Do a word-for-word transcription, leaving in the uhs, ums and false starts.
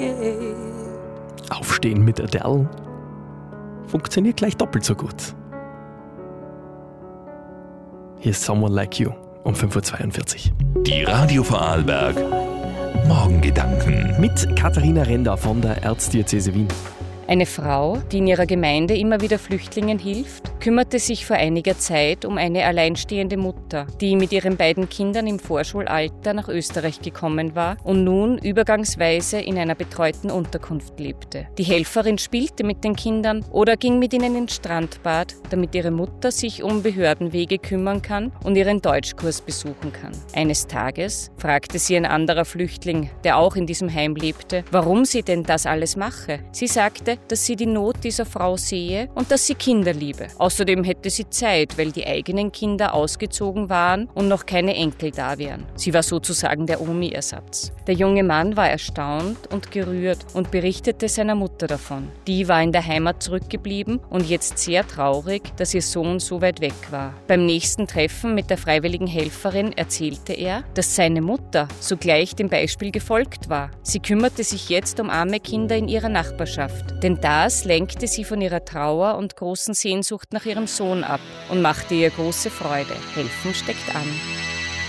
Aufstehen mit Adele funktioniert gleich doppelt so gut. Hier ist Someone Like You um fünf Uhr zweiundvierzig. Die Radio Vorarlberg Morgengedanken Mit Katharina Render von der Erzdiözese Wien. Eine Frau, die in ihrer Gemeinde immer wieder Flüchtlingen hilft, kümmerte sich vor einiger Zeit um eine alleinstehende Mutter, die mit ihren beiden Kindern im Vorschulalter nach Österreich gekommen war und nun übergangsweise in einer betreuten Unterkunft lebte. Die Helferin spielte mit den Kindern oder ging mit ihnen ins Strandbad, damit ihre Mutter sich um Behördenwege kümmern kann und ihren Deutschkurs besuchen kann. Eines Tages fragte sie ein anderer Flüchtling, der auch in diesem Heim lebte, warum sie denn das alles mache. Sie sagte, dass sie die Not dieser Frau sehe und dass sie Kinder liebe. Außerdem hätte sie Zeit, weil die eigenen Kinder ausgezogen waren und noch keine Enkel da wären. Sie war sozusagen der Omi-Ersatz. Der junge Mann war erstaunt und gerührt und berichtete seiner Mutter davon. Die war in der Heimat zurückgeblieben und jetzt sehr traurig, dass ihr Sohn so weit weg war. Beim nächsten Treffen mit der freiwilligen Helferin erzählte er, dass seine Mutter sogleich dem Beispiel gefolgt war. Sie kümmerte sich jetzt um arme Kinder in ihrer Nachbarschaft. Denn das lenkte sie von ihrer Trauer und großen Sehnsucht nach ihrem Sohn ab und machte ihr große Freude. Helfen steckt an.